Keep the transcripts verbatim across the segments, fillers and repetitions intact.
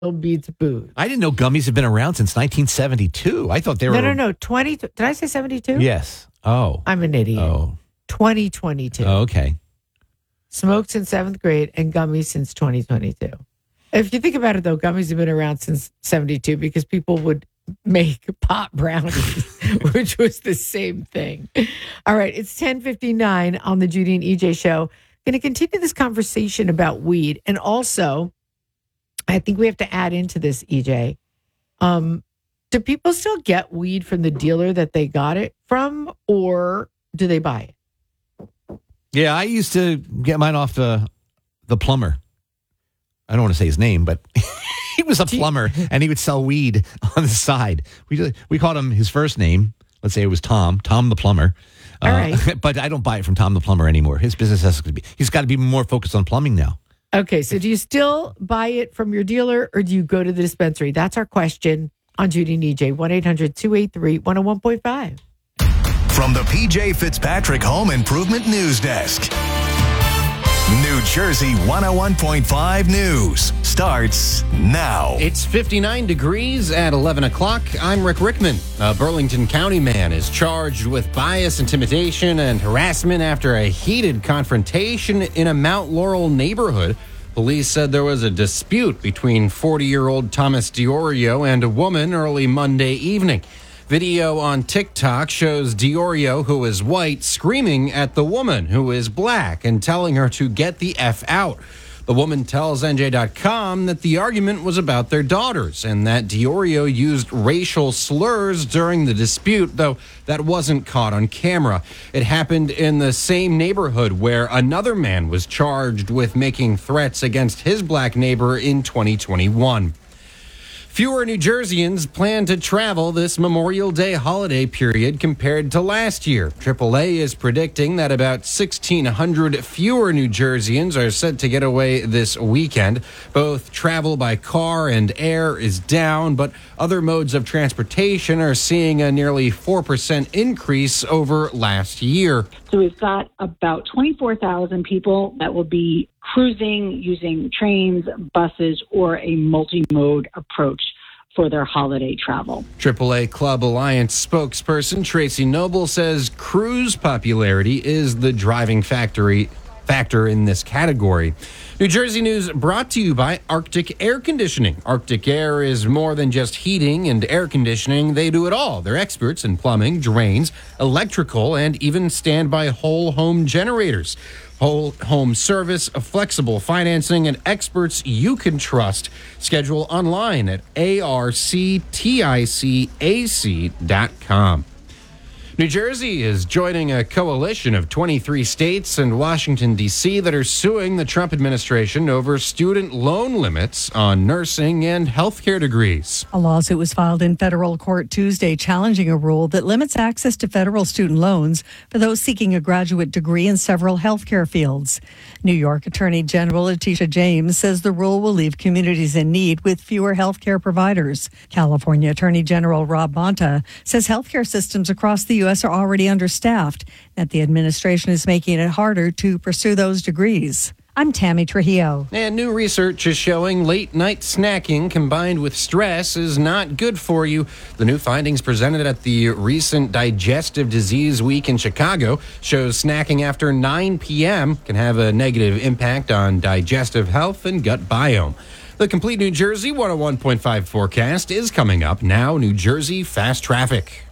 beats booze. I didn't know gummies have been around since nineteen seventy-two. I thought they were. No, no, no. twenty. Did I say seventy-two? Yes. Oh. I'm an idiot. Oh. twenty twenty-two. Oh, okay. Smoked since seventh grade and gummies since twenty twenty-two. If you think about it, though, gummies have been around since seventy-two because people would make pot brownies, which was the same thing. All right. It's ten fifty-nine on the Judy and E J show. Going to continue this conversation about weed. And also, I think we have to add into this, E J. Um, do people still get weed from the dealer that they got it from, or do they buy it? Yeah, I used to get mine off the the plumber. I don't want to say his name, but he was a plumber, and he would sell weed on the side. We we called him his first name. Let's say it was Tom, Tom the plumber. All uh, right. But I don't buy it from Tom the plumber anymore. His business has to be. He's got to be more focused on plumbing now. Okay, so do you still buy it from your dealer, or do you go to the dispensary? That's our question on Judy and E J. one eight hundred two eight three one oh one point five. From the P J Fitzpatrick Home Improvement News Desk. New Jersey one oh one point five News starts now. It's fifty-nine degrees at eleven o'clock. I'm Rick Rickman. A Burlington County man is charged with bias, intimidation, and harassment after a heated confrontation in a Mount Laurel neighborhood. Police said there was a dispute between forty-year-old Thomas Diorio and a woman early Monday evening. Video on TikTok shows Diorio, who is white, screaming at the woman, who is black, and telling her to get the F out. The woman tells N J dot com that the argument was about their daughters and that Diorio used racial slurs during the dispute, though that wasn't caught on camera. It happened in the same neighborhood where another man was charged with making threats against his black neighbor in twenty twenty-one. Fewer New Jerseyans plan to travel this Memorial Day holiday period compared to last year. triple A is predicting that about sixteen hundred fewer New Jerseyans are set to get away this weekend. Both travel by car and air is down, but other modes of transportation are seeing a nearly four percent increase over last year. So we've got about twenty-four thousand people that will be cruising using trains, buses, or a multi-mode approach for their holiday travel. triple A Club Alliance spokesperson Tracy Noble says cruise popularity is the driving factory factor in this category. New Jersey News brought to you by Arctic Air Conditioning. Arctic Air is more than just heating and air conditioning. They do it all. They're experts in plumbing, drains, electrical, and even standby whole home generators. Whole home service, flexible financing, and experts you can trust. Schedule online at A R C T I C A C dot com. New Jersey is joining a coalition of twenty-three states and Washington, D C that are suing the Trump administration over student loan limits on nursing and healthcare degrees. A lawsuit was filed in federal court Tuesday challenging a rule that limits access to federal student loans for those seeking a graduate degree in several healthcare fields. New York Attorney General Letitia James says the rule will leave communities in need with fewer healthcare providers. California Attorney General Rob Bonta says healthcare systems across the U S are already understaffed, that the administration is making it harder to pursue those degrees. I'm Tammy Trujillo. And new research is showing late night snacking combined with stress is not good for you. The new findings presented at the recent Digestive Disease Week in Chicago shows snacking after nine p.m. can have a negative impact on digestive health and gut biome. The complete New Jersey one oh one point five forecast is coming up now. New Jersey fast traffic.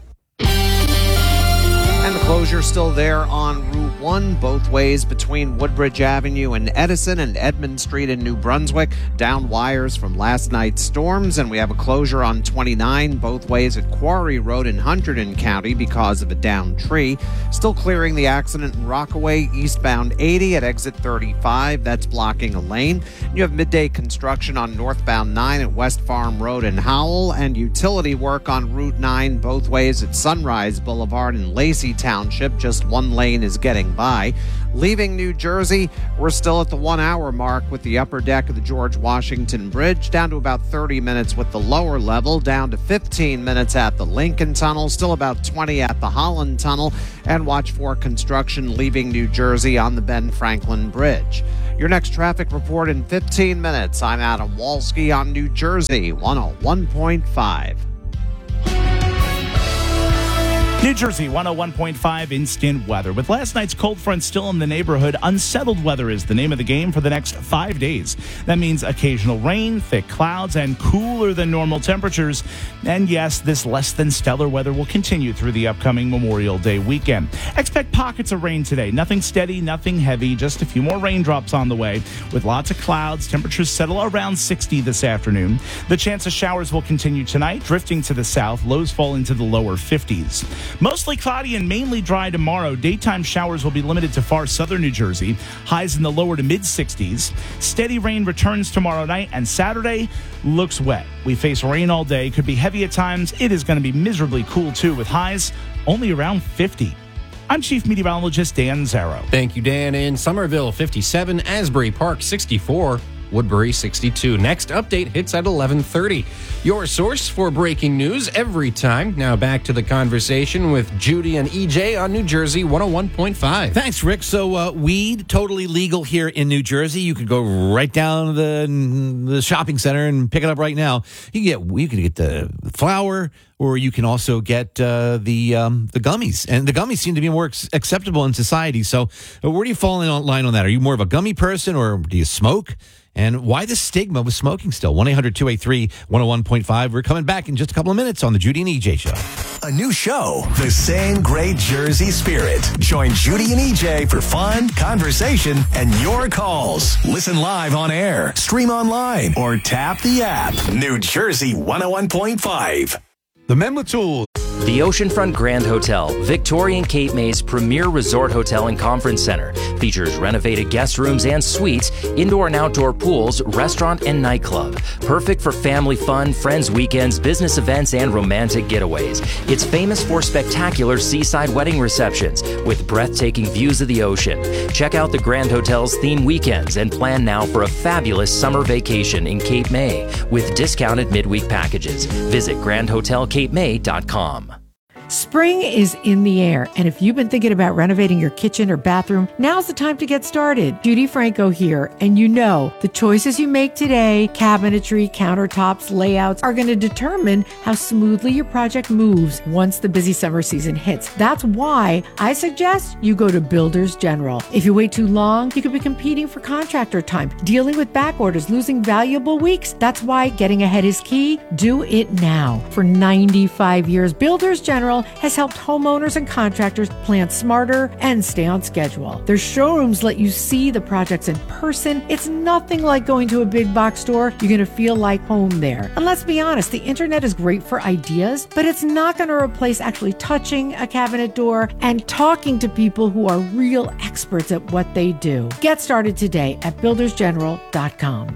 And the closure still there on Route one, both ways between Woodbridge Avenue and Edison and Edmond Street in New Brunswick. Down wires from last night's storms, and we have a closure on twenty-nine, both ways at Quarry Road in Hunterdon County because of a downed tree. Still clearing the accident in Rockaway, eastbound eighty at exit thirty-five. That's blocking a lane. You have midday construction on northbound nine at West Farm Road in Howell, and utility work on Route nine, both ways at Sunrise Boulevard in Lacey Township. Just one lane is getting by. Leaving New Jersey, we're still at the one-hour mark with the upper deck of the George Washington Bridge, down to about thirty minutes with the lower level, down to fifteen minutes at the Lincoln Tunnel, still about twenty at the Holland Tunnel, and watch for construction leaving New Jersey on the Ben Franklin Bridge. Your next traffic report in fifteen minutes. I'm Adam Walski on New Jersey one oh one point five. New Jersey one oh one point five instant weather. With last night's cold front still in the neighborhood, unsettled weather is the name of the game for the next five days. That means occasional rain, thick clouds, and cooler than normal temperatures. And yes, this less than stellar weather will continue through the upcoming Memorial Day weekend. Expect pockets of rain today. Nothing steady, nothing heavy, just a few more raindrops on the way. With lots of clouds, temperatures settle around sixty this afternoon. The chance of showers will continue tonight, drifting to the south. Lows fall into the lower fifties. Mostly cloudy and mainly dry tomorrow. Daytime showers will be limited to far southern New Jersey. Highs in the lower to mid-sixties. Steady rain returns tomorrow night, and Saturday looks wet. We face rain all day. Could be heavy at times. It is going to be miserably cool, too, with highs only around fifty. I'm Chief Meteorologist Dan Zarrow. Thank you, Dan. In Somerville, fifty-seven. Asbury Park, sixty-four. Woodbury, sixty-two. Next update hits at eleven thirty. Your source for breaking news every time. Now back to the conversation with Judy and E J on New Jersey one oh one point five. Thanks, Rick. So uh, weed, totally legal here in New Jersey. You can go right down to the, the shopping center and pick it up right now. You can get, you can get the flower, or you can also get uh, the um, the gummies. And the gummies seem to be more ex- acceptable in society. So uh, where do you fall in line on that? Are you more of a gummy person, or do you smoke? And why the stigma with smoking still? one eight hundred two eight three one oh one point five. We're coming back in just a couple of minutes on the Judy and E J Show. A new show, the same great Jersey spirit. Join Judy and E J for fun, conversation, and your calls. Listen live on air, stream online, or tap the app. New Jersey one oh one point five. The Menla Tool. The Oceanfront Grand Hotel, Victorian Cape May's premier resort hotel and conference center, features renovated guest rooms and suites, indoor and outdoor pools, restaurant and nightclub. Perfect for family fun, friends weekends, business events, and romantic getaways. It's famous for spectacular seaside wedding receptions with breathtaking views of the ocean. Check out the Grand Hotel's theme weekends and plan now for a fabulous summer vacation in Cape May with discounted midweek packages. Visit grand hotel cape may dot com. Spring is in the air, and if you've been thinking about renovating your kitchen or bathroom, now's the time to get started. Judy Franco here, and you know the choices you make today, cabinetry, countertops, layouts, are going to determine how smoothly your project moves once the busy summer season hits. That's why I suggest you go to Builders General. If you wait too long, you could be competing for contractor time, dealing with back orders, losing valuable weeks. That's why getting ahead is key. Do it now. For ninety-five years, Builders General has helped homeowners and contractors plan smarter and stay on schedule. Their showrooms let you see the projects in person. It's nothing like going to a big box store. You're going to feel like home there. And let's be honest, the internet is great for ideas, but it's not going to replace actually touching a cabinet door and talking to people who are real experts at what they do. Get started today at builders general dot com.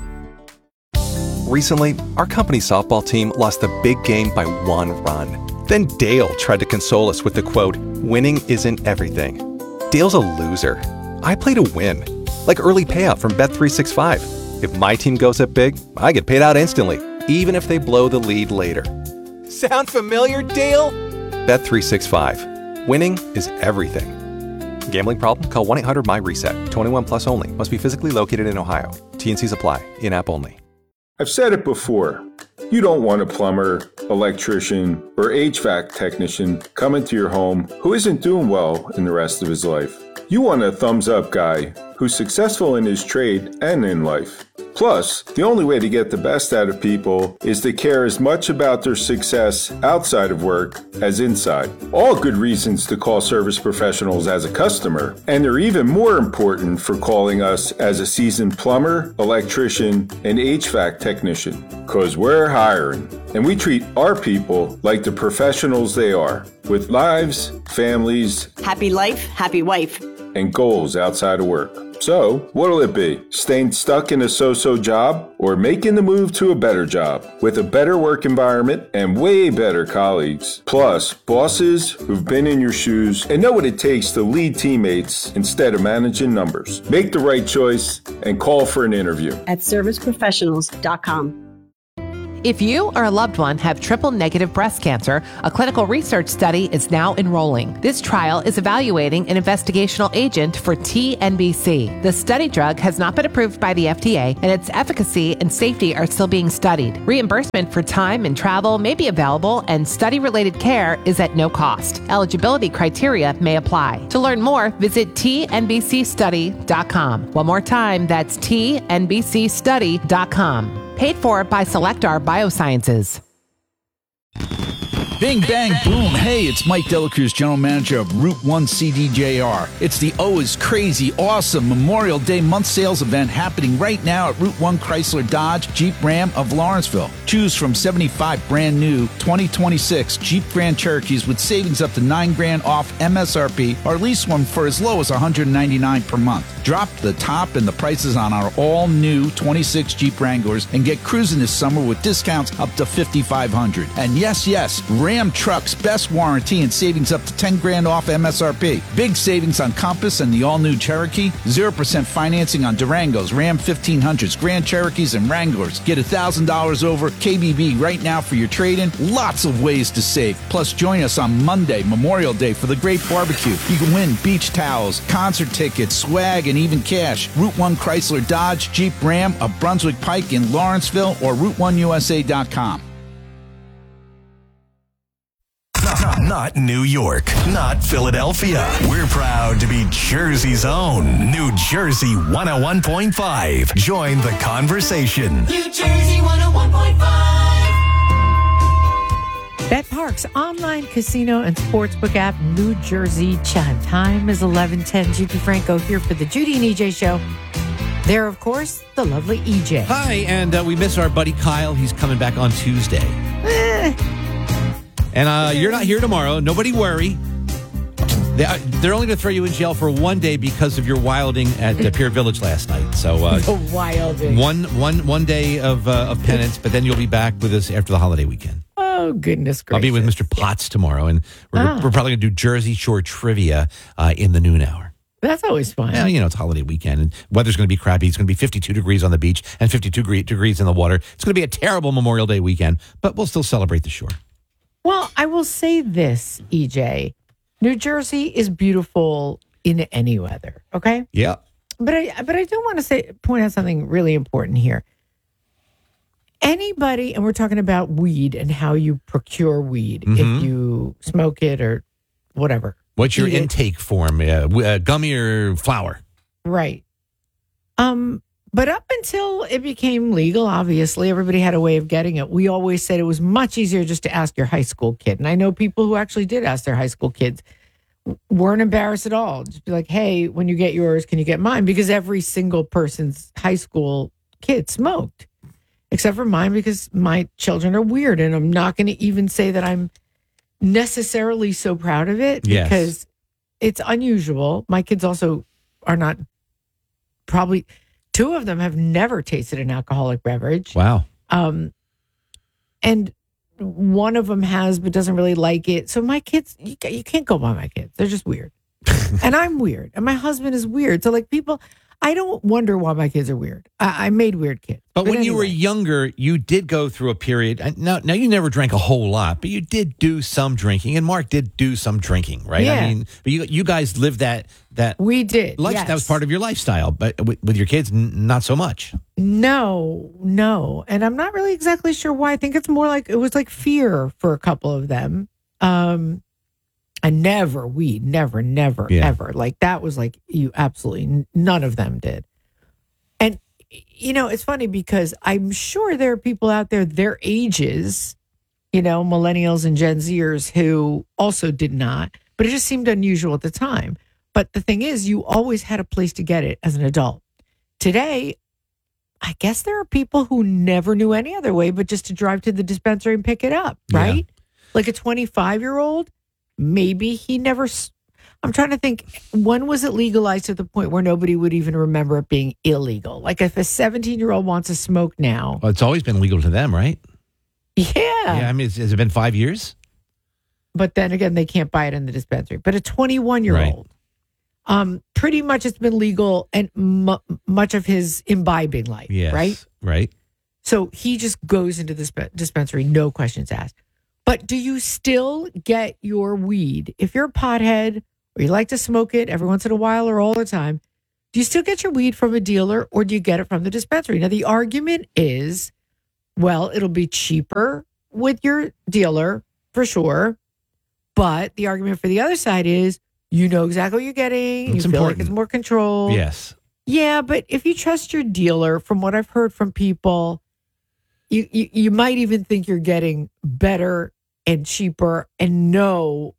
Recently, our company softball team lost the big game by one run. Then Dale tried to console us with the quote, "Winning isn't everything." Dale's a loser. I play to win. Like early payout from Bet three sixty-five. If my team goes up big, I get paid out instantly, even if they blow the lead later. Sound familiar, Dale? Bet three sixty-five. Winning is everything. Gambling problem? Call one eight hundred my reset. twenty-one plus only. Must be physically located in Ohio. T and C's apply. In-app only. I've said it before. You don't want a plumber, electrician, or H V A C technician coming to your home who isn't doing well in the rest of his life. You want a thumbs-up guy who's successful in his trade and in life. Plus, the only way to get the best out of people is to care as much about their success outside of work as inside. All good reasons to call Service Professionals as a customer, and they're even more important for calling us as a seasoned plumber, electrician, and H V A C technician. Because we're hiring, and we treat our people like the professionals they are, with lives, families, happy life, happy wife, and goals outside of work. So, what'll it be? Staying stuck in a so-so job, or making the move to a better job with a better work environment and way better colleagues? Plus, bosses who've been in your shoes and know what it takes to lead teammates instead of managing numbers. Make the right choice and call for an interview at service professionals dot com. If you or a loved one have triple-negative breast cancer, a clinical research study is now enrolling. This trial is evaluating an investigational agent for T N B C. The study drug has not been approved by the F D A, and its efficacy and safety are still being studied. Reimbursement for time and travel may be available, and study-related care is at no cost. Eligibility criteria may apply. To learn more, visit T N B C study dot com. One more time, that's T N B C study dot com. Paid for by Selectar Biosciences. Bing, bang, boom. Hey, it's Mike Delacruz, General Manager of Route one C D J R. It's the Oh is Crazy, awesome Memorial Day month sales event happening right now at Route one Chrysler Dodge Jeep Ram of Lawrenceville. Choose from seventy-five brand new twenty twenty-six Jeep Grand Cherokees with savings up to nine grand off M S R P, or lease one for as low as one hundred ninety-nine dollars per month. Drop the top in the prices on our all-new twenty-six Jeep Wranglers and get cruising this summer with discounts up to fifty-five hundred dollars. And yes, yes, Ram Trucks best warranty and savings up to ten grand off M S R P. Big savings on Compass and the all-new Cherokee. zero percent financing on Durangos, Ram fifteen hundreds, Grand Cherokees, and Wranglers. Get one thousand dollars over K B B right now for your trade-in. Lots of ways to save. Plus, join us on Monday, Memorial Day, for the great barbecue. You can win beach towels, concert tickets, swag, and even cash. Route one Chrysler Dodge Jeep Ram of Brunswick Pike in Lawrenceville, or route one U S A dot com. Not New York, not Philadelphia. We're proud to be Jersey's own New Jersey one oh one point five. Join the conversation. New Jersey one oh one point five. BetParks online casino and sportsbook app, New Jersey chime. Time is eleven ten. Judy Franco here for the Judy and E J show. There, of course, the lovely E J. Hi, and uh, we miss our buddy Kyle. He's coming back on Tuesday. Eh. And uh, you're not here tomorrow. Nobody worry. They, uh, they're only going to throw you in jail for one day because of your wilding at uh, Pier Village last night. So uh, the wilding. One, one, one day of uh, of penance, but then you'll be back with us after the holiday weekend. Oh, goodness gracious. I'll be with Mister Potts tomorrow, and we're, ah. we're probably going to do Jersey Shore trivia uh, in the noon hour. That's always fun. Yeah, you know, it's holiday weekend, and weather's going to be crappy. It's going to be fifty-two degrees on the beach and fifty-two degrees in the water. It's going to be a terrible Memorial Day weekend, but we'll still celebrate the shore. Well, I will say this, E J. New Jersey is beautiful in any weather, okay? Yeah. But I but I do want to say point out something really important here. Anybody, and we're talking about weed and how you procure weed, mm-hmm. if you smoke it or whatever. What's your intake it. form? Uh, uh, gummy or flower? Right. Um. But up until it became legal, obviously, everybody had a way of getting it. We always said it was much easier just to ask your high school kid. And I know people who actually did ask their high school kids, weren't embarrassed at all. Just be like, hey, when you get yours, can you get mine? Because every single person's high school kid smoked, except for mine, because my children are weird. And I'm not going to even say that I'm necessarily so proud of it, yes. because it's unusual. My kids also are not probably... Two of them have never tasted an alcoholic beverage. Wow. Um, and one of them has, but doesn't really like it. So my kids, you, you can't go by my kids. They're just weird. And I'm weird. And my husband is weird. So like people, I don't wonder why my kids are weird. I, I made weird kids. But, but when anyway. you were younger, you did go through a period. Now, now you never drank a whole lot, but you did do some drinking. And Mark did do some drinking, right? Yeah. I mean, but you you guys lived that that we did. Life, yes. That was part of your lifestyle. But with, with your kids, n- not so much. No, no. And I'm not really exactly sure why. I think it's more like it was like fear for a couple of them. Um, and never weed, never, never, yeah. ever. Like that was like you absolutely none of them did. And you know, it's funny because I'm sure there are people out there their ages, you know, millennials and Gen Zers who also did not, but it just seemed unusual at the time. But the thing is, you always had a place to get it as an adult. Today, I guess there are people who never knew any other way but just to drive to the dispensary and pick it up, right? Yeah. Like a twenty-five-year-old, maybe he never... I'm trying to think, when was it legalized to the point where nobody would even remember it being illegal? Like if a seventeen-year-old wants to smoke now... Well, it's always been legal to them, right? Yeah. Yeah, I mean, has it been five years? But then again, they can't buy it in the dispensary. But a twenty-one-year-old, right. um, pretty much it's been legal and mu- much of his imbibing life, yes, right? Right. So he just goes into the sp- dispensary, no questions asked. But do you still get your weed? If you're a pothead or you like to smoke it every once in a while or all the time, do you still get your weed from a dealer or do you get it from the dispensary? Now, the argument is, well, it'll be cheaper with your dealer for sure. But the argument for the other side is you know exactly what you're getting. It's you feel important. like it's more control. Yes. Yeah, but if you trust your dealer, from what I've heard from people, you, you, you might even think you're getting better and cheaper and know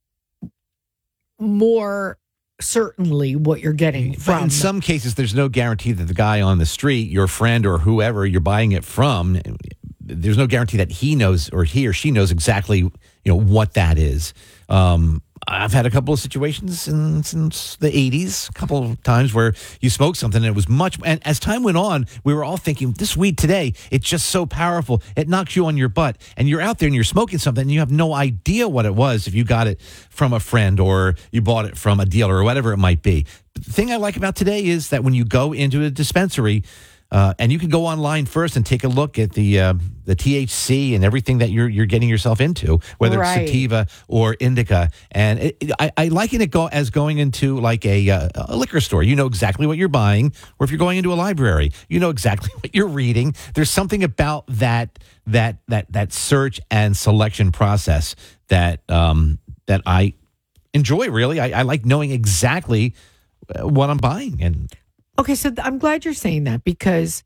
more certainly what you're getting But from. in some cases, there's no guarantee that the guy on the street, your friend or whoever you're buying it from, there's no guarantee that he knows or he or she knows exactly, you know, what that is. Um, I've had a couple of situations in, since the eighties, a couple of times where you smoked something and it was much. And as time went on, we were all thinking, this weed today, it's just so powerful. It knocks you on your butt. And you're out there and you're smoking something and you have no idea what it was if you got it from a friend or you bought it from a dealer or whatever it might be. But the thing I like about today is that when you go into a dispensary, Uh, and you can go online first and take a look at the uh, the T H C and everything that you're you're getting yourself into, whether Right. it's sativa or indica. And it, it, I, I liken it go, as going into like a, uh, a liquor store. You know exactly what you're buying, or if you're going into a library, you know exactly what you're reading. There's something about that that that that search and selection process that um, that I enjoy. Really, I, I like knowing exactly what I'm buying. And Okay, so th- I'm glad you're saying that because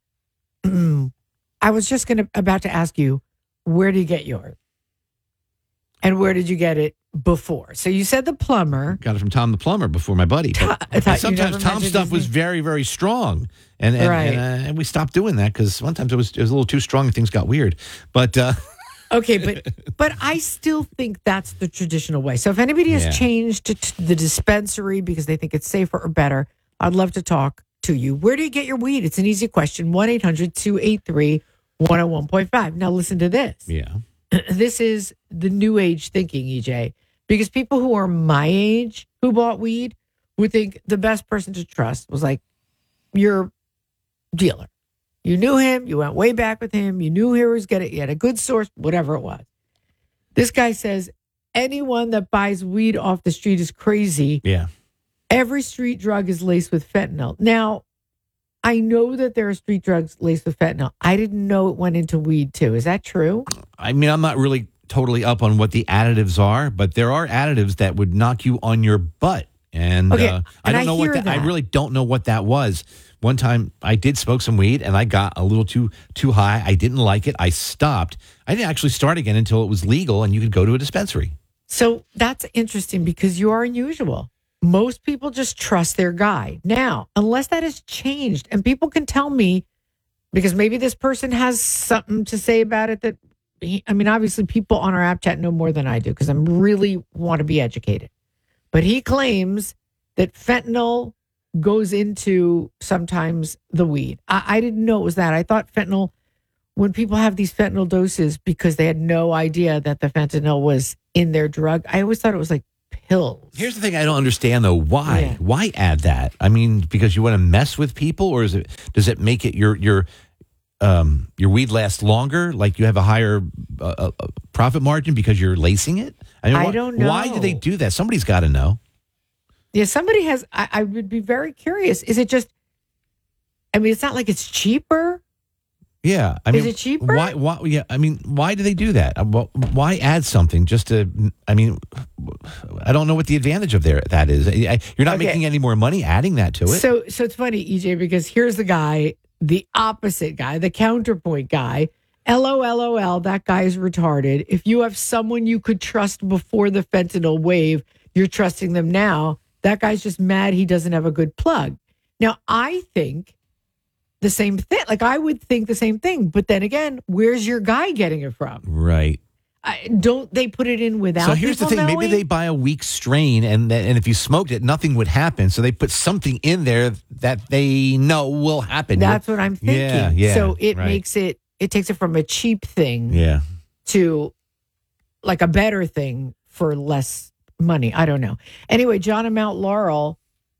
I was just going to about to ask you, where do you get yours? And where did you get it before? So you said the plumber. got it from Tom the plumber before my buddy. But I thought you sometimes never Tom's mentioned stuff his was name. very, very strong, and and, Right. and, uh, and we stopped doing that because sometimes it was it was a little too strong and things got weird. But uh, Okay, but but I still think that's the traditional way. So if anybody has Yeah. changed to, to the dispensary because they think it's safer or better, I'd love to talk to you. Where do you get your weed? It's an easy question. one eight hundred two eight three one oh one point five. Now listen to this. yeah, This is the new age thinking, E J, because people who are my age who bought weed would think the best person to trust was like your dealer. You knew him, you went way back with him, you knew he was getting, you had a good source, whatever it was. This guy says anyone that buys weed off the street is crazy. yeah. Every street drug is laced with fentanyl. Now, I know that there are street drugs laced with fentanyl. I didn't know it went into weed too. Is that true? I mean, I'm not really totally up on what the additives are, but there are additives that would knock you on your butt, and Okay, uh, I and don't I know what hear that, I that. really don't know what that was. One time I did smoke some weed and I got a little too too high. I didn't like it. I stopped. I didn't actually start again until it was legal and you could go to a dispensary. So that's interesting because you are unusual. Most people just trust their guy. Now, unless that has changed, and people can tell me, because maybe this person has something to say about it that, he, I mean, obviously people on our app chat know more than I do because I'm really want to be educated. But he claims that fentanyl goes into sometimes the weed. I, I didn't know it was that. I thought fentanyl, when people have these fentanyl doses because they had no idea that the fentanyl was in their drug, I always thought it was like pills. Here's the thing I don't understand though. Why? Yeah. Why add that? I mean, because you want to mess with people, or is it does it make it your your um your weed last longer? Like you have a higher uh, uh, profit margin because you're lacing it? I, I why, don't know. Why do they do that? Somebody's got to know. Yeah, somebody has, I, I would be very curious. Is it just, I mean, it's not like it's cheaper. Yeah, I Is mean, it cheaper? Why? Why? Yeah, I mean, why do they do that? Uh, wh- Why add something just to? I mean, I don't know what the advantage of there that is. I- I- You're not Okay. making any more money adding that to it. So, so it's funny, E J, because here's the guy, the opposite guy, the counterpoint guy. L O L O L, that guy is retarded. If you have someone you could trust before the fentanyl wave, you're trusting them now. That guy's just mad he doesn't have a good plug. Now, I think the same thing. Like, I would think the same thing. But then again, where's your guy getting it from? Right. I, don't they put it in without So here's the people thing: maybe knowing? they buy a weak strain, and th- and if you smoked it, nothing would happen. So they put something in there that they know will happen. That's what I'm thinking. Yeah, yeah. So it right. makes it, it takes it from a cheap thing Yeah. to like a better thing for less money. I don't know. Anyway, John in Mount Laurel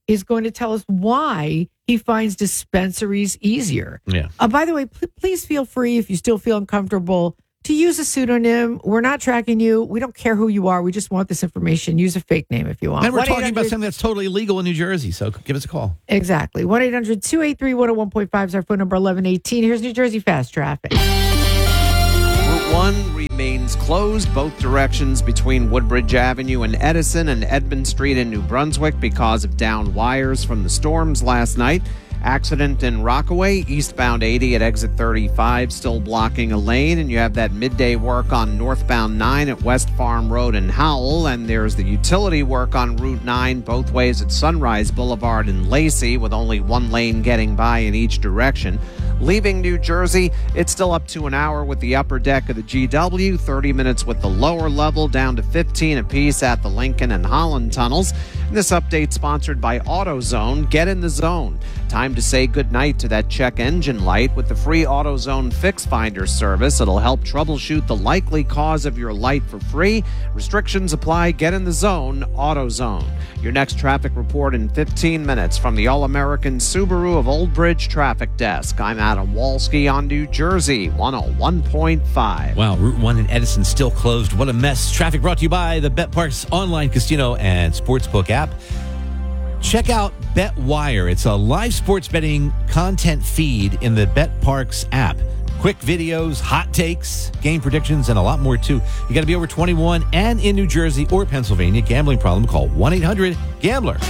is going to tell us why he finds dispensaries easier. Yeah. Uh, by the way, pl- please feel free, if you still feel uncomfortable, to use a pseudonym. We're not tracking you. We don't care who you are. We just want this information. Use a fake name if you want. And we're talking about one eight hundred something that's totally illegal in New Jersey, so give us a call. Exactly. one eight hundred two eight three one oh one point five is our phone number, eleven eighteen. Here's New Jersey Fast Traffic. Route one remains closed both directions between Woodbridge Avenue and Edison and Edmond Street in New Brunswick because of downed wires from the storms last night. Accident in Rockaway, eastbound eighty at exit thirty-five, still blocking a lane. And you have that midday work on northbound nine at West Farm Road in Howell. And there's the utility work on Route nine both ways at Sunrise Boulevard in Lacey, with only one lane getting by in each direction. Leaving New Jersey, it's still up to an hour with the upper deck of the G W, thirty minutes with the lower level, down to fifteen apiece at the Lincoln and Holland tunnels. And this update sponsored by AutoZone. Get in the zone. Time to say goodnight to that check engine light with the free AutoZone Fix Finder service. It'll help troubleshoot the likely cause of your light for free. Restrictions apply. Get in the zone. AutoZone. Your next traffic report in fifteen minutes from the All-American Subaru of Old Bridge Traffic Desk. I'm Adam Walski on New Jersey one oh one point five. Wow, Route one in Edison still closed. What a mess. Traffic brought to you by the BetParx online casino and sportsbook app. Check out BetWire. It's a live sports betting content feed in the BetParx app. Quick videos, hot takes, game predictions, and a lot more, too. You got to be over twenty-one and in New Jersey or Pennsylvania. Gambling problem, call one eight hundred gambler.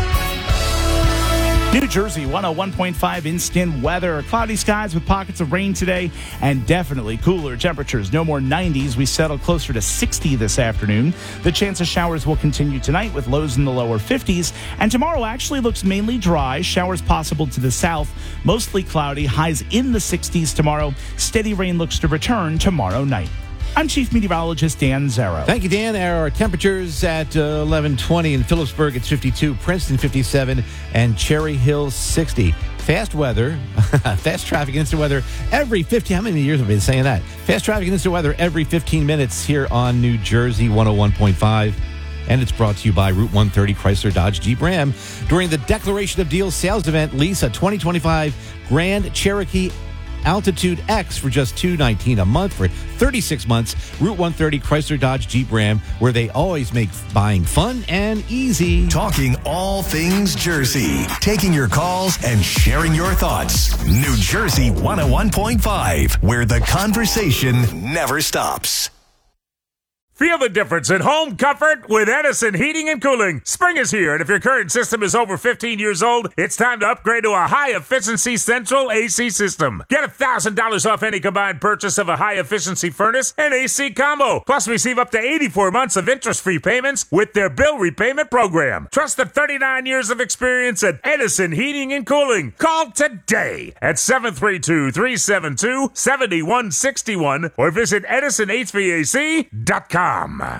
New Jersey one oh one point five instant weather. Cloudy skies with pockets of rain today and definitely cooler temperatures. No more nineties. We settle closer to sixty this afternoon. The chance of showers will continue tonight with lows in the lower fifties. And tomorrow actually looks mainly dry. Showers possible to the south. Mostly cloudy. Highs in the sixties tomorrow. Steady rain looks to return tomorrow night. I'm Chief Meteorologist Dan Zarrow. Thank you, Dan. Our temperatures at uh, eleven twenty in Phillipsburg, it's fifty-two, Princeton fifty-seven, and Cherry Hill sixty. Fast weather, fast traffic and instant weather every fifteen. How many years have we been saying that? Fast traffic and instant weather every fifteen minutes here on New Jersey one oh one point five. And it's brought to you by Route one thirty Chrysler Dodge Jeep Ram. During the Declaration of Deals sales event, lease a twenty twenty-five Grand Cherokee Altitude X for just two hundred nineteen dollars a month for thirty-six months. Route one thirty Chrysler Dodge Jeep Ram, where they always make buying fun and easy. Talking all things Jersey. Taking your calls and sharing your thoughts. New Jersey one oh one point five, where the conversation never stops. Feel the difference in home comfort with Edison Heating and Cooling. Spring is here, and if your current system is over fifteen years old, it's time to upgrade to a high-efficiency central A C system. Get one thousand dollars off any combined purchase of a high-efficiency furnace and A C combo. Plus, receive up to eighty-four months of interest-free payments with their bill repayment program. Trust the thirty-nine years of experience at Edison Heating and Cooling. Call today at seven three two, three seven two, seven one six one or visit edison h v a c dot com.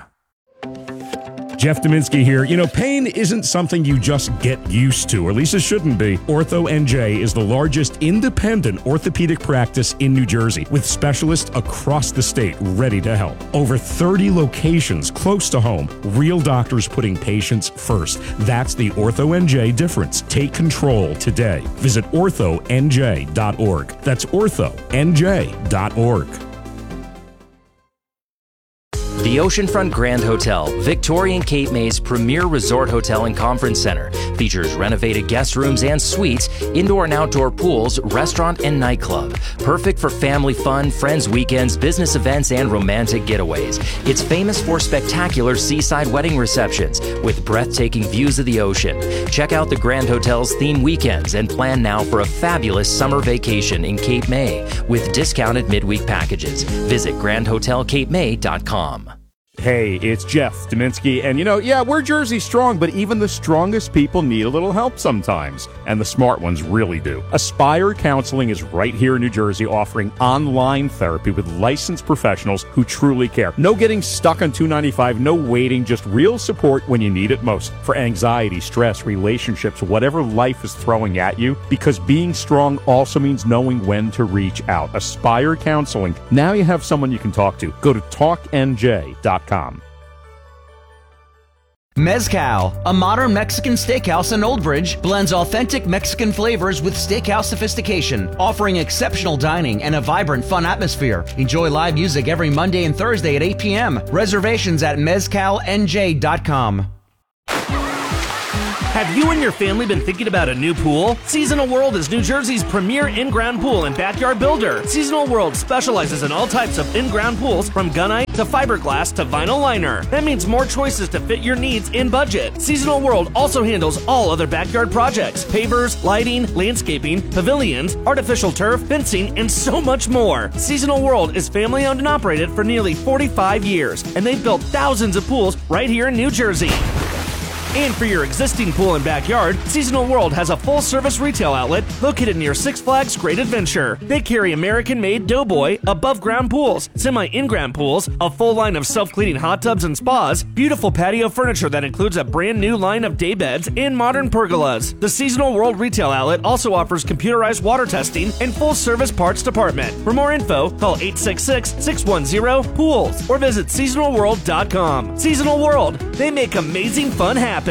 Jeff Dominski here. You know, pain isn't something you just get used to, or at least it shouldn't be. Ortho N J is the largest independent orthopedic practice in New Jersey, with specialists across the state ready to help. Over thirty locations close to home, real doctors putting patients first. That's the Ortho N J difference. Take control today. Visit ortho n j dot org. That's ortho n j dot org. The Oceanfront Grand Hotel, Victorian Cape May's premier resort hotel and conference center, features renovated guest rooms and suites, indoor and outdoor pools, restaurant and nightclub. Perfect for family fun, friends weekends, business events, and romantic getaways. It's famous for spectacular seaside wedding receptions with breathtaking views of the ocean. Check out the Grand Hotel's theme weekends and plan now for a fabulous summer vacation in Cape May with discounted midweek packages. Visit grand hotel cape may dot com. Hey, it's Jeff Dominski, and you know, yeah, we're Jersey strong, but even the strongest people need a little help sometimes, and the smart ones really do. Aspire Counseling is right here in New Jersey, offering online therapy with licensed professionals who truly care. No getting stuck on two ninety-five, no waiting, just real support when you need it most. For anxiety, stress, relationships, whatever life is throwing at you, because being strong also means knowing when to reach out. Aspire Counseling. Now you have someone you can talk to. Go to talk n j dot com. Mezcal, a modern Mexican steakhouse in Old Bridge, blends authentic Mexican flavors with steakhouse sophistication, offering exceptional dining and a vibrant, fun atmosphere. Enjoy live music every Monday and Thursday at eight p.m. Reservations at mezcal n j dot com. Have you and your family been thinking about a new pool? Seasonal World is New Jersey's premier in-ground pool and backyard builder. Seasonal World specializes in all types of in-ground pools, from gunite to fiberglass to vinyl liner. That means more choices to fit your needs in budget. Seasonal World also handles all other backyard projects: pavers, lighting, landscaping, pavilions, artificial turf, fencing, and so much more. Seasonal World is family-owned and operated for nearly forty-five years, and they've built thousands of pools right here in New Jersey. And for your existing pool and backyard, Seasonal World has a full-service retail outlet located near Six Flags Great Adventure. They carry American-made Doughboy above-ground pools, semi-in-ground pools, a full line of self-cleaning hot tubs and spas, beautiful patio furniture that includes a brand-new line of day beds, and modern pergolas. The Seasonal World retail outlet also offers computerized water testing and full-service parts department. For more info, call eight six six, six one zero, pools or visit seasonal world dot com. Seasonal World, they make amazing fun happen.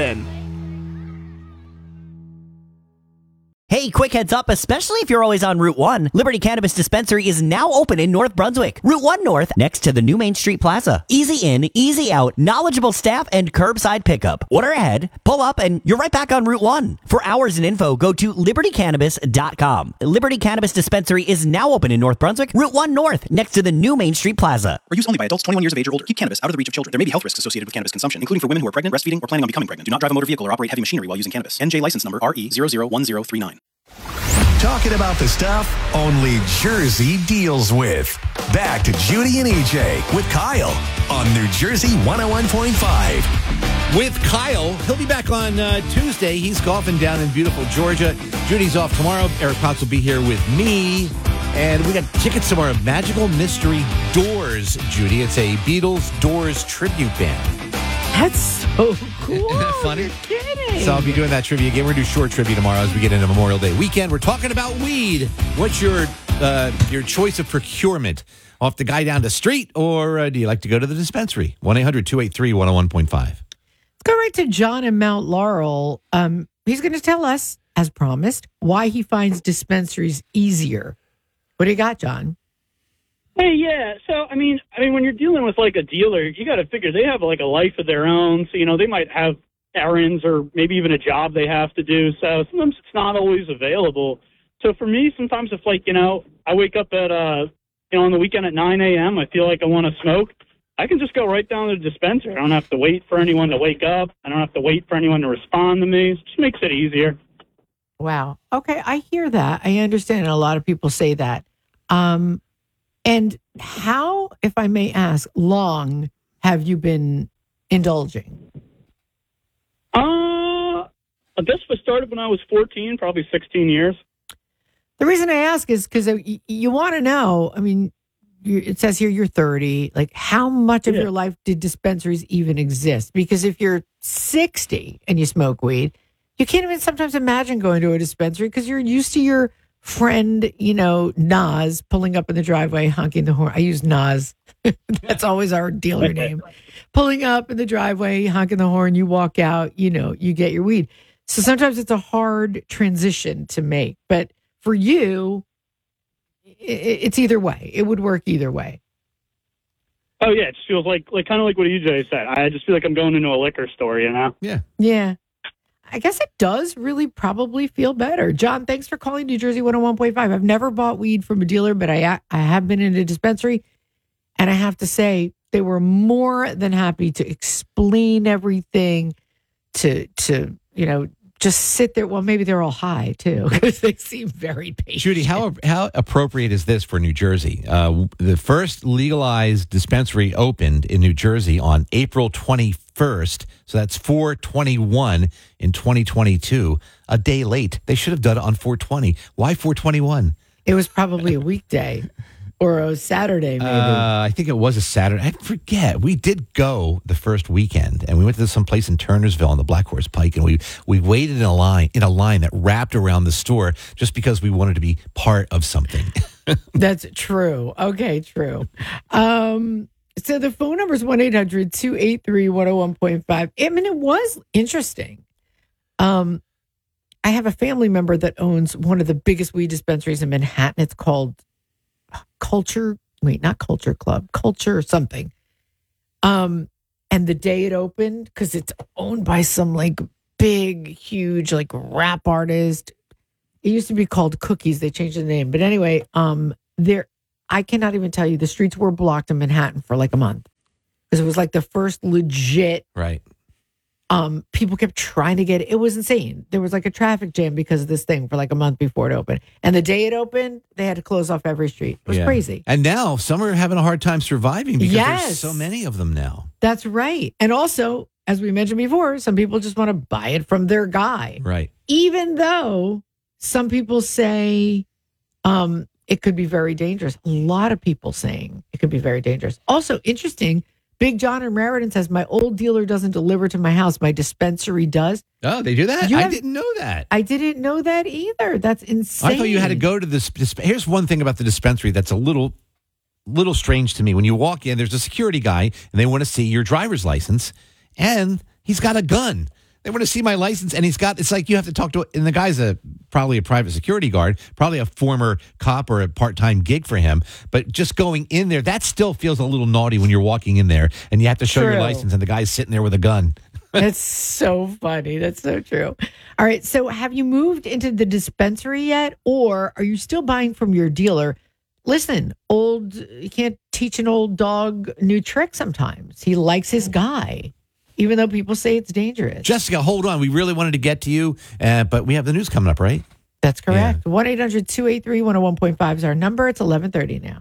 Hey, quick heads up, especially if you're always on Route one, Liberty Cannabis Dispensary is now open in North Brunswick. Route one North, next to the new Main Street Plaza. Easy in, easy out, knowledgeable staff, and curbside pickup. Order ahead, pull up, and you're right back on Route one. For hours and info, go to liberty cannabis dot com. Liberty Cannabis Dispensary is now open in North Brunswick, Route one North, next to the new Main Street Plaza. For use only by adults twenty-one years of age or older. Keep cannabis out of the reach of children. There may be health risks associated with cannabis consumption, including for women who are pregnant, breastfeeding, or planning on becoming pregnant. Do not drive a motor vehicle or operate heavy machinery while using cannabis. N J license number R E zero zero one zero three nine. Talking about the stuff only Jersey deals with. Back to Judy and E J with Kyle on New Jersey one oh one point five. With Kyle, he'll be back on uh, Tuesday. He's golfing down in beautiful Georgia. Judy's off tomorrow. Eric Potts will be here with me. And we got tickets to our Magical Mystery Doors, Judy. It's a Beatles Doors tribute band. That's so cool. Isn't that funny? You're kidding. So I'll be doing that trivia again. We're going to do short trivia tomorrow as we get into Memorial Day weekend. We're talking about weed. What's your uh, your choice of procurement? Off the guy down the street, or uh, do you like to go to the dispensary? one eight hundred two eight three one oh one point five. Let's go right to John in Mount Laurel. Um, he's going to tell us, as promised, why he finds dispensaries easier. What do you got, John? Hey, yeah. So, I mean, I mean, when you're dealing with like a dealer, you got to figure they have like a life of their own. So, you know, they might have errands or maybe even a job they have to do. So sometimes it's not always available. So for me, sometimes if like, you know, I wake up at, uh, you know, on the weekend at nine a.m., I feel like I want to smoke, I can just go right down to the dispensary. I don't have to wait for anyone to wake up. I don't have to wait for anyone to respond to me. It just makes it easier. Wow. Okay, I hear that. I understand. And a lot of people say that. Um, and how, if I may ask, long have you been indulging? Uh, I guess I started when I was fourteen, probably sixteen years. The reason I ask is because you, you want to know, I mean, you, it says here you're thirty. Like, how much of Yeah. your life did dispensaries even exist? Because if you're sixty and you smoke weed, you can't even sometimes imagine going to a dispensary because you're used to your friend, you know, Nas pulling up in the driveway, honking the horn. I use Nas. That's always our dealer name. Pulling up in the driveway, honking the horn, you walk out, you know, you get your weed. So sometimes it's a hard transition to make. But for you, i- it's either way. It would work either way. Oh yeah, it just feels like like kind of like what E J said. I just feel like I'm going into a liquor store, you know. Yeah. Yeah. I guess it does really probably feel better. John, thanks for calling New Jersey one oh one point five. I've never bought weed from a dealer, but I I have been in a dispensary, and I have to say they were more than happy to explain everything, to to you know just sit there. Well, maybe they're all high too because they seem very patient. Judy, how how appropriate is this for New Jersey? Uh, the first legalized dispensary opened in New Jersey on April twenty-first, so that's four twenty-one in twenty twenty-two. A day late. They should have done it on four twenty. Why four twenty-one? It was probably a weekday or a Saturday, maybe. Uh, I think it was a Saturday. I forget. We did go the first weekend, and we went to some place in Turnersville on the Black Horse Pike, and we we waited in a line in a line that wrapped around the store just because we wanted to be part of something. That's true. Okay, true. Um, so the phone number is one eight hundred two eight three one oh one point five. I mean, it was interesting. Um, I have a family member that owns one of the biggest weed dispensaries in Manhattan. It's called Culture. Wait, not Culture Club. Culture something. Um, and the day it opened, because it's owned by some like big, huge like rap artist. It used to be called Cookies. They changed the name, but anyway, um, there. I cannot even tell you. The streets were blocked in Manhattan for like a month because it was like the first legit. Right. Um, people kept trying to get it. It was insane. There was like a traffic jam because of this thing for like a month before it opened. And the day it opened, they had to close off every street. It was Yeah. crazy. And now some are having a hard time surviving because Yes. there's so many of them now. That's right. And also, as we mentioned before, some people just want to buy it from their guy. Right. Even though some people say um, it could be very dangerous. A lot of people saying it could be very dangerous. Also, interesting, Big John in Raritan says, my old dealer doesn't deliver to my house. My dispensary does. Oh, they do that? You I have- didn't know that. I didn't know that either. That's insane. I thought you had to go to this. Disp- Here's one thing about the dispensary that's a little, little strange to me. When you walk in, there's a security guy, and they want to see your driver's license, and he's got a gun. They want to see my license, and he's got. It's like you have to talk to. And the guy's a probably a private security guard, probably a former cop or a part-time gig for him. But just going in there, that still feels a little naughty when you're walking in there, and you have to show your True. license, and the guy's sitting there with a gun. That's so funny. That's so true. All right. So have you moved into the dispensary yet? Or are you still buying from your dealer? Listen, old, you can't teach an old dog new tricks sometimes. He likes his guy, even though people say it's dangerous. Jessica, hold on. We really wanted to get to you, uh, but we have the news coming up, right? That's correct. one eight hundred two eight three one oh one point five is our number. It's eleven thirty now.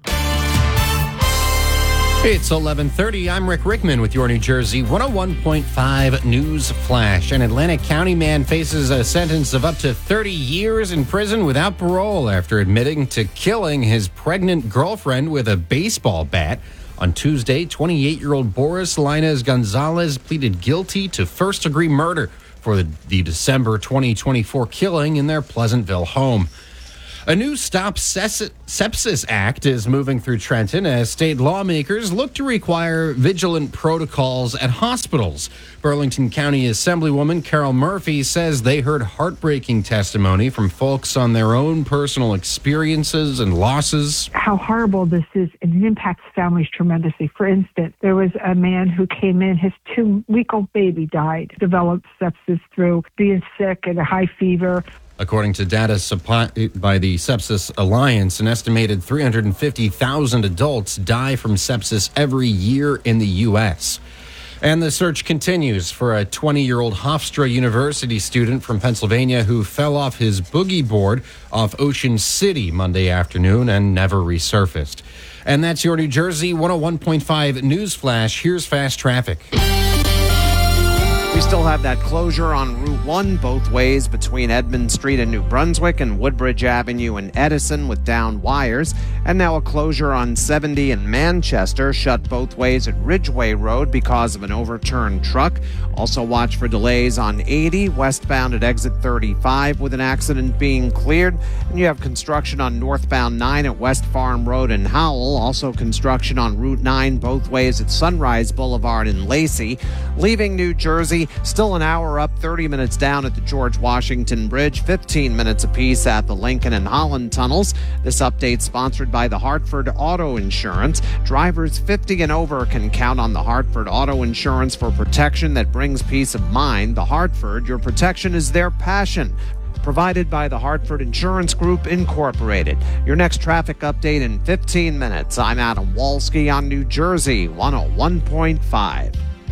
It's eleven thirty. I'm Rick Rickman with your New Jersey one oh one point five News Flash. An Atlantic County man faces a sentence of up to thirty years in prison without parole after admitting to killing his pregnant girlfriend with a baseball bat. On Tuesday, twenty-eight-year-old Boris Linus Gonzalez pleaded guilty to first-degree murder for the, the December twenty twenty-four killing in their Pleasantville home. A new Stop Ses- Sepsis Act is moving through Trenton as state lawmakers look to require vigilant protocols at hospitals. Burlington County Assemblywoman Carol Murphy says they heard heartbreaking testimony from folks on their own personal experiences and losses. How horrible this is, and it impacts families tremendously. For instance, there was a man who came in, his two-week-old baby died, developed sepsis through being sick and a high fever. According to data supplied by the Sepsis Alliance, an estimated three hundred fifty thousand adults die from sepsis every year in the U S. And the search continues for a twenty-year-old Hofstra University student from Pennsylvania who fell off his boogie board off Ocean City Monday afternoon and never resurfaced. And that's your New Jersey one oh one point five News Flash. Here's fast traffic. We still have that closure on Route one both ways between Edmund Street and New Brunswick and Woodbridge Avenue and Edison with down wires. And now a closure on seventy in Manchester, shut both ways at Ridgeway Road because of an overturned truck. Also watch for delays on eighty westbound at exit thirty-five with an accident being cleared. And you have construction on northbound nine at West Farm Road in Howell. Also construction on Route nine both ways at Sunrise Boulevard in Lacey. Leaving New Jersey, still an hour up, thirty minutes down at the George Washington Bridge, fifteen minutes apiece at the Lincoln and Holland tunnels. This update sponsored by the Hartford Auto Insurance. Drivers fifty and over can count on the Hartford Auto Insurance for protection that brings peace of mind. The Hartford, your protection is their passion. Provided by the Hartford Insurance Group, Incorporated. Your next traffic update in fifteen minutes. I'm Adam Walski on New Jersey one oh one point five.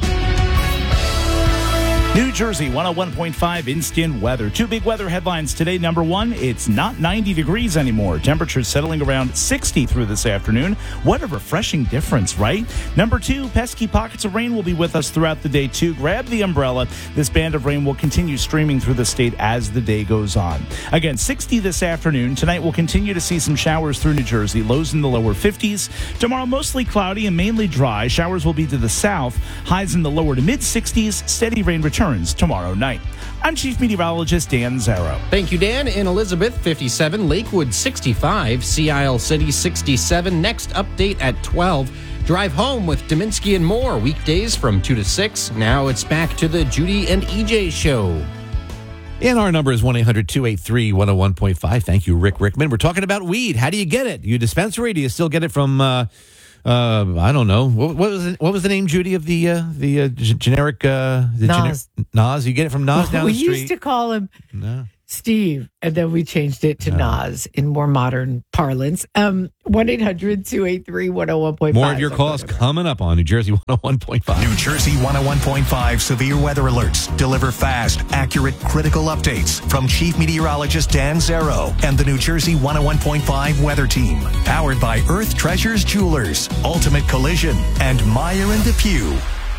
New Jersey one oh one point five instant weather. Two big weather headlines today. Number one, it's not ninety degrees anymore. Temperatures settling around sixty through this afternoon. What a refreshing difference, right? Number two, pesky pockets of rain will be with us throughout the day too. Grab the umbrella. This band of rain will continue streaming through the state as the day goes on. Again, sixty this afternoon. Tonight we'll continue to see some showers through New Jersey. Lows in the lower fifties. Tomorrow mostly cloudy and mainly dry. Showers will be to the south. Highs in the lower to mid sixties. Steady rain returns returns tomorrow night. I'm Chief Meteorologist Dan Zarrow. Thank you, Dan. In Elizabeth, fifty-seven, Lakewood, sixty-five, Sea Isle City, sixty-seven. Next update at twelve. Drive home with Dominski and more, weekdays from two to six. Now it's back to the Judy and E J show. And our number is one eight hundred two eight three one oh one point five. Thank you, Rick Rickman. We're talking about weed. How do you get it? You dispensary? Do you still get it from, uh, uh, I don't know. What, what was it, what was the name, Judy, of the uh, the uh, g- generic? Uh, the Nas. Gener- Nas. You get it from Nas down we the street? used to call him No. Steve, and then we changed it to Nas in more modern parlance. Um, one eight hundred two eight three one oh one point five. More of your calls coming up on New Jersey one oh one point five. New Jersey one oh one point five severe weather alerts deliver fast, accurate, critical updates from Chief Meteorologist Dan Zarrow and the New Jersey one oh one point five weather team. Powered by Earth Treasures Jewelers, Ultimate Collision, and Meyer and DePew.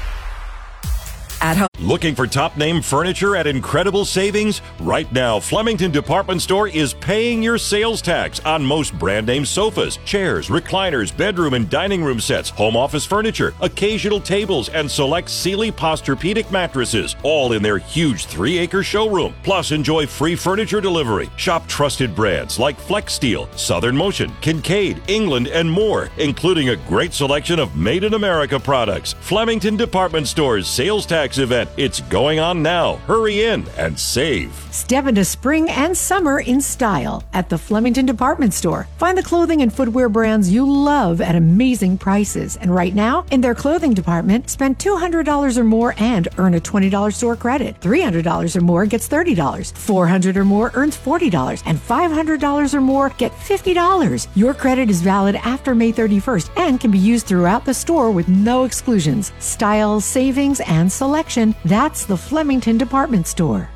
At home. Looking for top name furniture at incredible savings? Right now, Flemington Department Store is paying your sales tax on most brand name sofas, chairs, recliners, bedroom and dining room sets, home office furniture, occasional tables, and select Sealy Posturepedic mattresses, all in their huge three acre showroom. Plus, enjoy free furniture delivery. Shop trusted brands like Flex Steel, Southern Motion, Kincaid, England, and more, including a great selection of Made in America products. Flemington Department Store's sales tax event. It's going on now. Hurry in and save. Step into spring and summer in style at the Flemington Department Store. Find the clothing and footwear brands you love at amazing prices. And right now, in their clothing department, spend two hundred dollars or more and earn a twenty dollars store credit. three hundred dollars or more gets thirty dollars. four hundred dollars or more earns forty dollars. And five hundred dollars or more get fifty dollars. Your credit is valid after May thirty-first and can be used throughout the store with no exclusions. Style, savings, and selection. That's the Flemington Department Store.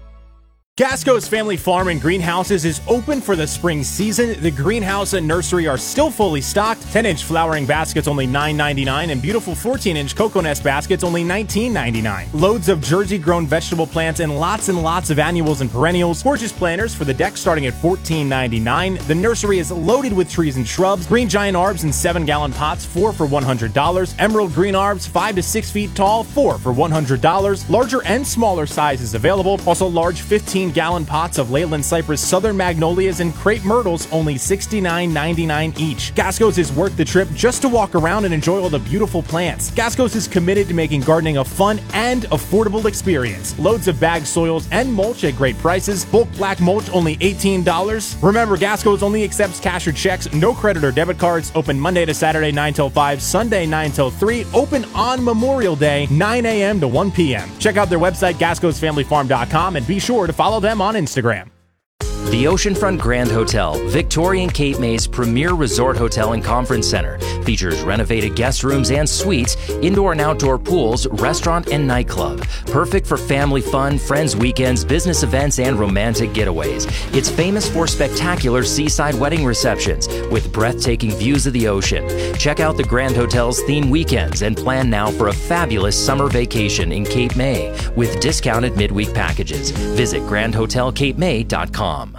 Gasco's Family Farm and Greenhouses is open for the spring season. The greenhouse and nursery are still fully stocked. ten inch flowering baskets only nine ninety-nine and beautiful fourteen inch cocoa nest baskets only nineteen ninety-nine. Loads of Jersey-grown vegetable plants and lots and lots of annuals and perennials. Gorgeous planters for the deck starting at fourteen ninety-nine. The nursery is loaded with trees and shrubs. Green giant arbs in seven gallon pots, four for one hundred dollars. Emerald green arbs, five to six feet tall, four for one hundred dollars. Larger and smaller sizes available. Also large fifteen gallon pots of Leyland cypress, southern magnolias, and crepe myrtles, only sixty-nine ninety-nine each. Gasco's is worth the trip just to walk around and enjoy all the beautiful plants. Gasco's is committed to making gardening a fun and affordable experience. Loads of bagged soils and mulch at great prices. Bulk black mulch only eighteen dollars. Remember, Gasco's only accepts cash or checks, no credit or debit cards. Open Monday to Saturday nine till five, Sunday nine till three. Open on Memorial Day nine a.m. to one p.m. Check out their website gascos family farm dot com and be sure to follow them on Instagram. The Oceanfront Grand Hotel, Victorian Cape May's premier resort hotel and conference center, features renovated guest rooms and suites, indoor and outdoor pools, restaurant and nightclub. Perfect for family fun, friends weekends, business events, and romantic getaways. It's famous for spectacular seaside wedding receptions with breathtaking views of the ocean. Check out the Grand Hotel's theme weekends and plan now for a fabulous summer vacation in Cape May with discounted midweek packages. Visit grand hotel cape may dot com.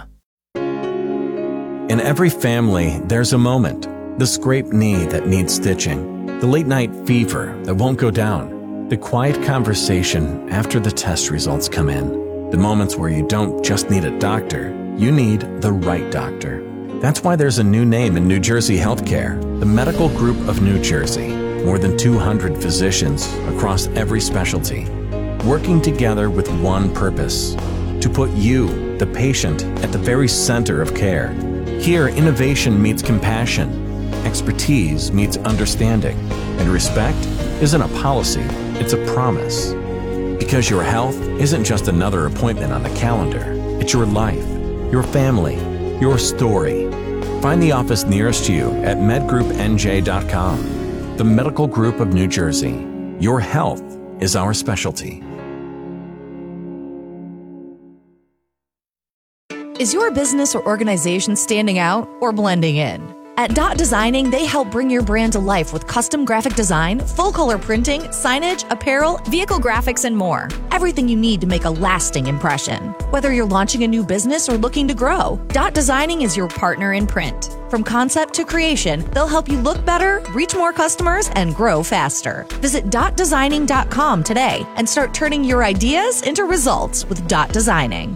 In every family, there's a moment. The scraped knee that needs stitching. The late night fever that won't go down. The quiet conversation after the test results come in. The moments where you don't just need a doctor, you need the right doctor. That's why there's a new name in New Jersey healthcare, the Medical Group of New Jersey. More than two hundred physicians across every specialty, working together with one purpose, to put you, the patient, at the very center of care. Here, innovation meets compassion, expertise meets understanding, and respect isn't a policy, it's a promise. Because your health isn't just another appointment on a calendar, it's your life, your family, your story. Find the office nearest you at med group n j dot com. The Medical Group of New Jersey. Your health is our specialty. Is your business or organization standing out or blending in? At Dot Designing, they help bring your brand to life with custom graphic design, full-color printing, signage, apparel, vehicle graphics, and more. Everything you need to make a lasting impression. Whether you're launching a new business or looking to grow, Dot Designing is your partner in print. From concept to creation, they'll help you look better, reach more customers, and grow faster. Visit dot designing dot com today and start turning your ideas into results with Dot Designing.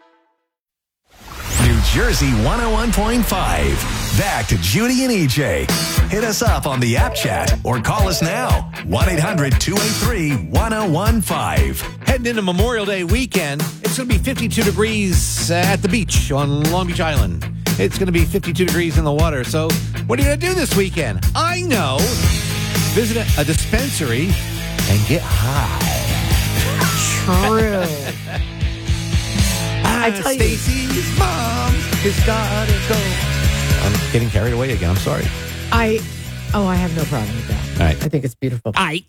New Jersey one oh one point five. Back to Judy and E J. Hit us up on the app chat or call us now. one eight hundred two eight three one oh one five. Heading into Memorial Day weekend, it's going to be fifty-two degrees at the beach on Long Beach Island. It's going to be fifty-two degrees in the water. So what are you going to do this weekend? I know. Visit a, a dispensary and get high. True. I tell Stacy's mom has got to go. I'm getting carried away again. I'm sorry. I, oh, I have no problem with that. All right. I think it's beautiful. I.